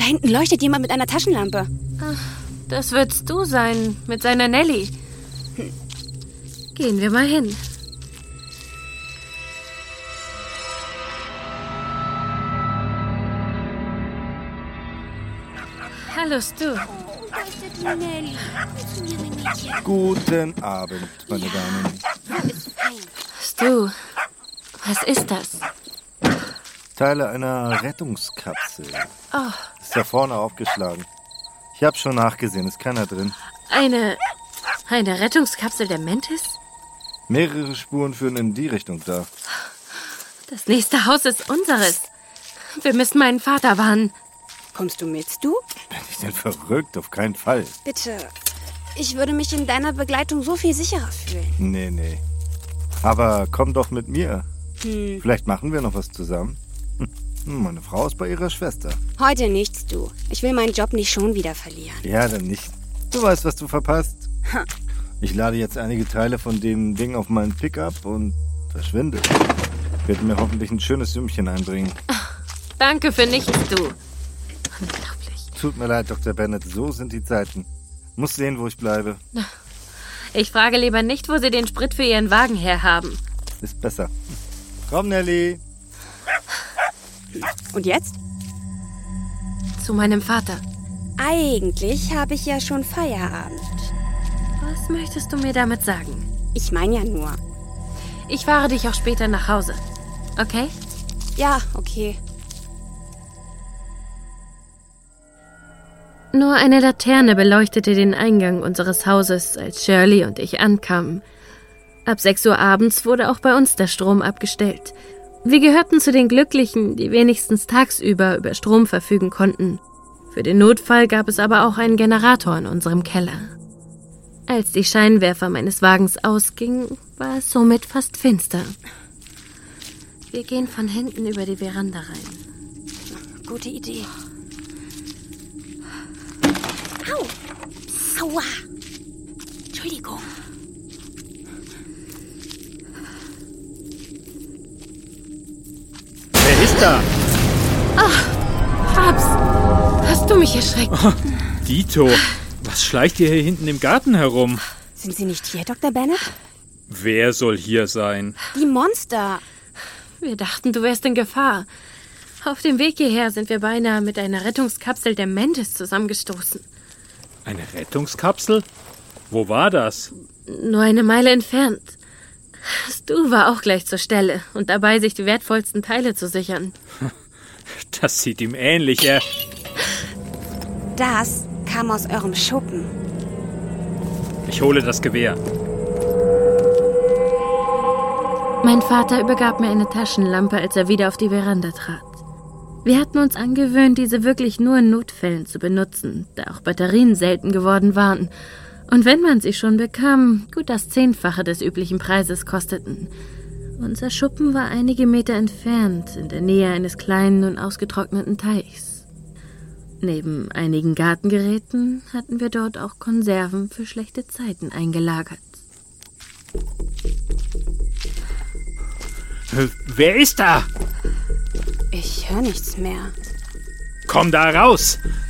hinten leuchtet jemand mit einer Taschenlampe. Ach, das wird's du sein, mit seiner Nelly. Gehen wir mal hin. Hallo, Stu. Da ist die Nelly. Zu mir, mein Mädchen. Guten Abend, meine Damen. Ist fein. Stu, was ist das? Teile einer Rettungskapsel. Oh, Ist da vorne aufgeschlagen. Ich habe schon nachgesehen, ist keiner drin. eine Rettungskapsel der Mantis? Mehrere Spuren führen in die Richtung da. Das nächste Haus ist unseres. Wir müssen meinen Vater warnen. Kommst du mit, du? Bin ich denn verrückt? Auf keinen Fall. Bitte. Ich würde mich in deiner Begleitung so viel sicherer fühlen. Nee. Aber komm doch mit mir. Vielleicht machen wir noch was zusammen. Meine Frau ist bei ihrer Schwester. Heute nichts, du. Ich will meinen Job nicht schon wieder verlieren. Ja, dann nicht. Du weißt, was du verpasst. Ich lade jetzt einige Teile von dem Ding auf meinen Pickup und verschwinde. Wird mir hoffentlich ein schönes Sümmchen einbringen. Danke für nichts, du. Unglaublich. Tut mir leid, Dr. Bennett, so sind die Zeiten. Muss sehen, wo ich bleibe. Ich frage lieber nicht, wo Sie den Sprit für Ihren Wagen herhaben. Ist besser. Komm, Nelly. Und jetzt? Zu meinem Vater. Eigentlich habe ich ja schon Feierabend. Was möchtest du mir damit sagen? Ich meine ja nur. Ich fahre dich auch später nach Hause. Okay? Ja, okay. Nur eine Laterne beleuchtete den Eingang unseres Hauses, als Shirley und ich ankamen. Ab 6 Uhr abends wurde auch bei uns der Strom abgestellt. Wir gehörten zu den Glücklichen, die wenigstens tagsüber über Strom verfügen konnten. Für den Notfall gab es aber auch einen Generator in unserem Keller. Als die Scheinwerfer meines Wagens ausgingen, war es somit fast finster. Wir gehen von hinten über die Veranda rein. Gute Idee. Au! Aua! Entschuldigung. Wer ist da? Babs, hast du mich erschreckt? Oh, Dito, was schleicht ihr hier hinten im Garten herum? Sind Sie nicht hier, Dr. Bennett? Wer soll hier sein? Die Monster. Wir dachten, du wärst in Gefahr. Auf dem Weg hierher sind wir beinahe mit einer Rettungskapsel der Mantis zusammengestoßen. Eine Rettungskapsel? Wo war das? Nur eine Meile entfernt. Stu war auch gleich zur Stelle und dabei, sich die wertvollsten Teile zu sichern. Das sieht ihm ähnlich. Das kam aus eurem Schuppen. Ich hole das Gewehr. Mein Vater übergab mir eine Taschenlampe, als er wieder auf die Veranda trat. Wir hatten uns angewöhnt, diese wirklich nur in Notfällen zu benutzen, da auch Batterien selten geworden waren. Und wenn man sie schon bekam, gut das 10-fache des üblichen Preises kosteten. Unser Schuppen war einige Meter entfernt, in der Nähe eines kleinen und ausgetrockneten Teichs. Neben einigen Gartengeräten hatten wir dort auch Konserven für schlechte Zeiten eingelagert. Wer ist da? Ich höre nichts mehr. Komm da raus!